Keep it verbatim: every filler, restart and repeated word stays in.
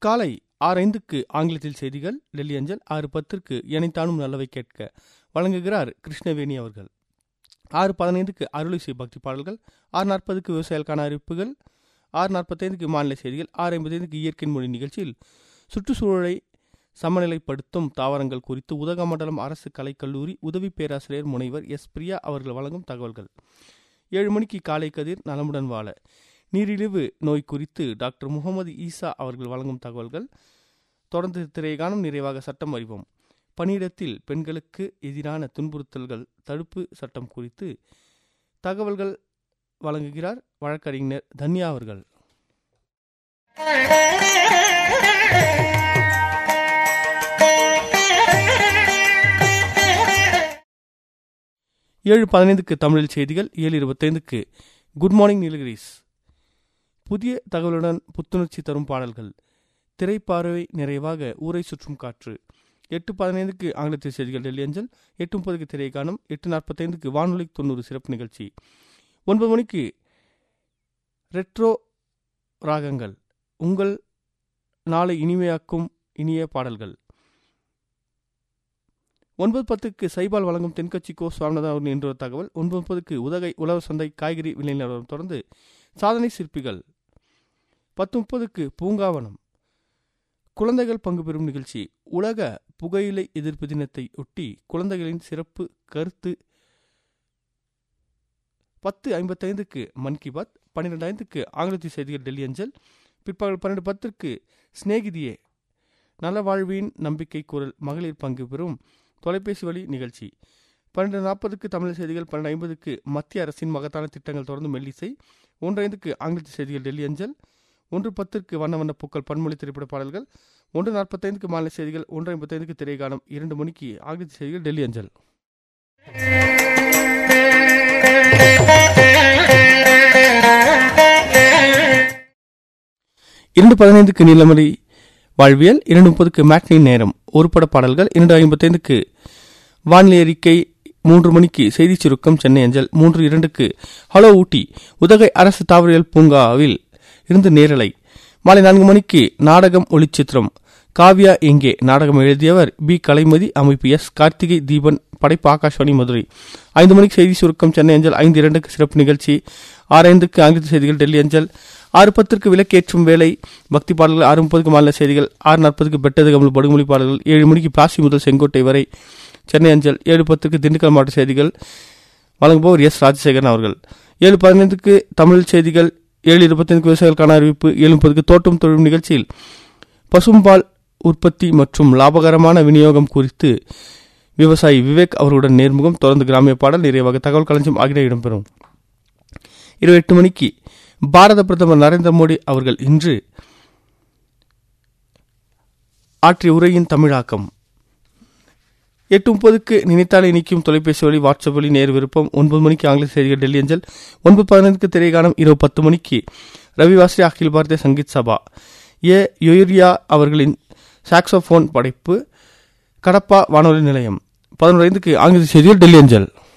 காலை ஆறு ஐந்துக்கு ஆங்கிலத்தில் செய்திகள் டெல்லி அஞ்சல். ஆறு பத்திற்கு எனைத்தானும் நல்லவை கேட்க வழங்குகிறார் கிருஷ்ணவேணி அவர்கள். ஆறு பதினைந்துக்கு அருளிசை பக்தி பாடல்கள். ஆறு நாற்பதுக்கு விவசாயிகளுக்கான அறிவிப்புகள். ஆறு நாற்பத்தைந்துக்கு மாநில செய்திகள். ஆறு ஐம்பத்தைந்துக்கு இயற்கை மொழி நிகழ்ச்சியில் சுற்றுச்சூழலை சமநிலைப்படுத்தும் தாவரங்கள் குறித்து உதகமண்டலம் அரசு கலைக்கல்லூரி உதவி பேராசிரியர் முனைவர் எஸ் பிரியா அவர்கள் வழங்கும் தகவல்கள். ஏழு மணிக்கு காலை கதிர் நலமுடன் வாழ நீரிழிவு நோய் குறித்து டாக்டர் முகமது ஈசா அவர்கள் வழங்கும் தகவல்கள். தொடர்ந்து திரைகாணும் நிறைவாக சட்டம் அறிவோம். பணியிடத்தில் பெண்களுக்கு எதிரான துன்புறுத்தல்கள் தடுப்பு சட்டம் குறித்து தகவல்கள் வழங்குகிறார் வழக்கறிஞர் தன்யா அவர்கள். ஏழு பதினைந்துக்கு தமிழில் செய்திகள். ஏழு இருபத்தைந்துக்கு குட் மார்னிங் நீலகிரிஸ் புதிய தகவலுடன் புத்துணர்ச்சி தரும் பாடல்கள். திரைப்பார்வை நிறைவாக ஊரை சுற்றும் காற்று. எட்டு பதினைந்துக்கு ஆங்கிலத்தில் செய்திகள் டெல்லி அஞ்சல். எட்டு முப்பதுக்கு திரைக்காணும். எட்டு நாற்பத்தைந்துக்கு வானொலி தொண்ணூறு சிறப்பு நிகழ்ச்சி. ஒன்பது மணிக்கு ரெட்ரோ ராகங்கள் உங்கள் நாளை இனிமையாக்கும் இனிய பாடல்கள். ஒன்பது பத்துக்கு சைபால் வழங்கும் தென்கட்சி கோ சுவாமிநாதன் என்ற தகவல். ஒன்பது முப்பதுக்கு உதகை உழவர் சந்தை காய்கறி விலை நிலவரம் தொடர்ந்து சாதனை சிற்பிகள். பத்து முப்பதுக்கு பூங்காவனம் குழந்தைகள் பங்கு பெறும் நிகழ்ச்சி. உலக புகையிலை எதிர்ப்பு தினத்தை ஒட்டி குழந்தைகளின் சிறப்பு கருத்து. பத்து ஐம்பத்தைந்துக்கு மன் கி பாத். பன்னிரெண்டு ஐந்துக்கு ஆங்கிலத்தில் செய்திகள் டெல்லி அஞ்சல். பிற்பகல் பன்னெண்டு பத்திற்கு ஸ்நேகிதியே நல வாழ்வின் நம்பிக்கை குரல் மகளிர் பங்கு பெறும் தொலைபேசி வழி நிகழ்ச்சி. பன்னெண்டு நாற்பதுக்கு தமிழ் செய்திகள். பன்னெண்டு ஐம்பதுக்கு மத்திய அரசின் மகத்தான திட்டங்கள் தொடர்ந்து மெல்லிசை. ஒன்று ஐந்துக்கு ஆங்கிலத்தில் செய்திகள் டெல்லி அஞ்சல். ஒன்று பத்திற்கு வண்ண வண்ண பூக்கள் பன்மொழி திரைப்பட பாடல்கள். ஒன்று நாற்பத்தைந்துக்கு மாநில செய்திகள். ஒன்று ஐம்பத்தைந்துக்கு திரைக்காலம். இரண்டு மணிக்கு ஆங்கிலத்தில் செய்திகள் டெல்லி அஞ்சல். இரண்டு பதினைந்துக்கு நீலமலை வாழ்வியல். இரண்டு முப்பதுக்கு மேட்னி நேரம் ஒரு பட பாடல்கள். இரண்டு ஐம்பத்தைந்துக்கு வானிலை அறிக்கை. மூன்று மணிக்கு செய்தி சுருக்கம் சென்னை அஞ்சல். மூன்று இரண்டுக்கு ஹலோ ஊட்டி உதகை அரசு தாவரியல் பூங்காவில் இருந்து நேரலை. மாலை நான்கு மணிக்கு நாடகம் ஒளிச்சித்திரம் காவ்யா எங்கே நாடகம் எழுதியவர் பி கலைமதி, அமைப்பு எஸ் கார்த்திகை தீபன், படைப்பு ஆகாஷ்வாணி மதுரை. ஐந்து மணிக்கு செய்தி சுருக்கம் சென்னை அஞ்சல். ஐந்து இரண்டுக்கு சிறப்பு நிகழ்ச்சி. ஆறு ஐந்துக்கு ஆங்கில செய்திகள் டெல்லி அஞ்சல். ஆறு பத்திற்கு விளக்கேற்றும் வேலை பக்தி பாடல்கள். ஆறு முப்பதுக்கு மாநில செய்திகள். ஆறு நாற்பதுக்கு பெட்டது கமல் படுமொழி பாடல்கள். ஏழு மணிக்கு பிளாசி முதல் செங்கோட்டை வரை சென்னை அஞ்சல். ஏழு பத்துக்கு திண்டுக்கல் மாவட்ட செய்திகள் வழங்குபவர் எஸ் ராஜசேகரன் அவர்கள். ஏழு பதினைந்துக்கு தமிழ் செய்திகள். ஏழு இருபத்தைந்துக்கு விவசாயிகளுக்கான அறிவிப்பு. ஏழு முப்பதுக்கு தோட்டம் தொழில் நிகழ்ச்சியில் பசும்பால் உற்பத்தி மற்றும் லாபகரமான விநியோகம் குறித்து விவசாயி விவேக் அவர்களுடன் நேர்முகம். தொடர்ந்து கிராமிய பாடல் நிறைவாக தகவல் களஞ்சியம் ஆகிய இடம்பெறும். இருபத்தி எட்டு மணிக்கு பாரத பிரதமர் நரேந்திர மோடி அவர்கள் இன்று ஆற்றிய உரையின் தமிழாக்கம். எட்டு முப்பதுக்கு நினைத்தாலே நீக்கும் தொலைபேசி வழி வாட்ஸ்அப் வழி நேர் விருப்பம். ஒன்பது மணிக்கு ஆங்கில செய்திகள் டெல்லி அஞ்சல். ஒன்பது பதினைந்துக்கு திரைகாலம். இரவு பத்து மணிக்கு ரவிவாஸ்ரீ அகில் பாரதிய சங்கீத் சபா ஏ யோரியா அவர்களின் சாக்ஸோபோன் படைப்பு கடப்பா வானொலி நிலையம். பதினொன்று ஐந்துக்கு ஆங்கில செய்திகள் டெல்லி அஞ்சல்.